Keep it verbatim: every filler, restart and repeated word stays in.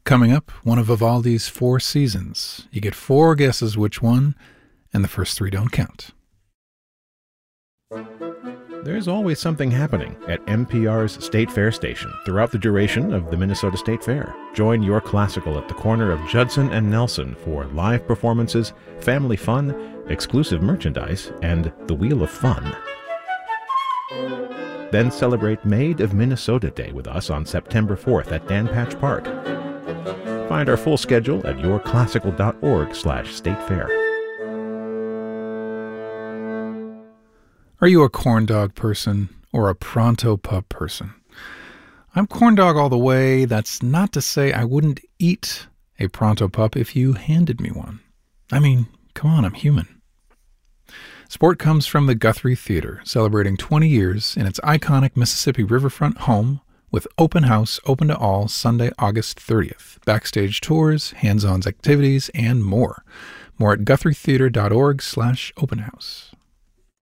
Coming up, one of Vivaldi's four seasons. You get four guesses which one, and the first three don't count. There's always something happening at N P R's State Fair station throughout the duration of the Minnesota State Fair. Join Your Classical at the corner of Judson and Nelson for live performances, family fun, exclusive merchandise, and the Wheel of Fun. Then celebrate Maid of Minnesota Day with us on September fourth at Dan Patch Park. Find our full schedule at yourclassical.org slash state fair. Are you a corn dog person or a Pronto Pup person? I'm corn dog all the way. That's not to say I wouldn't eat a Pronto Pup if you handed me one. I mean, come on, I'm human. Sport comes from the Guthrie Theater, celebrating twenty years in its iconic Mississippi riverfront home with open house open to all Sunday, August thirtieth, backstage tours, hands-on activities, and more. More at guthrietheater.org slash open house.